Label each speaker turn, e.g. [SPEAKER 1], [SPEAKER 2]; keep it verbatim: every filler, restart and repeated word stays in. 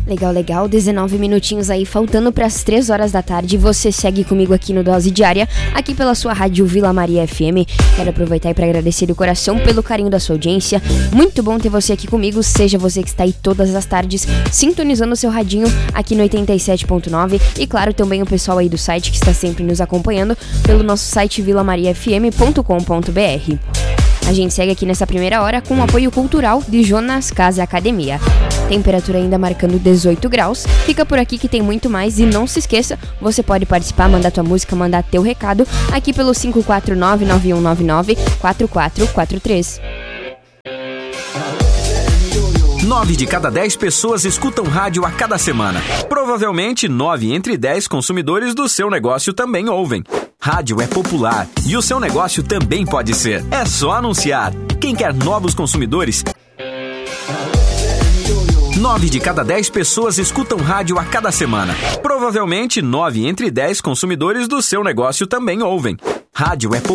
[SPEAKER 1] Legal, legal, dezenove minutinhos aí, faltando para as três horas da tarde. Você segue comigo aqui no Dose Diária, aqui pela sua rádio Vila Maria F M. Quero aproveitar para agradecer do coração pelo carinho da sua audiência. Muito bom ter você aqui comigo, seja você que está aí todas as tardes sintonizando o seu radinho aqui no oitenta e sete ponto nove. E claro, também o pessoal aí do site que está sempre nos acompanhando pelo nosso site vila maria f m ponto com ponto b r. A gente segue aqui nessa primeira hora com o apoio cultural de Jonas Casa Academia. Temperatura ainda marcando dezoito graus. Fica por aqui que tem muito mais e não se esqueça, você pode participar, mandar tua música, mandar teu recado aqui pelo cinco quatro nove, nove um nove nove, quatro quatro quatro três.
[SPEAKER 2] Nove de cada dez pessoas escutam rádio a cada semana. Provavelmente nove entre dez consumidores do seu negócio também ouvem. Rádio é popular e o seu negócio também pode ser. É só anunciar. Quem quer novos consumidores? Nove de cada dez pessoas escutam rádio a cada semana. Provavelmente nove entre dez consumidores do seu negócio também ouvem. Rádio é popular.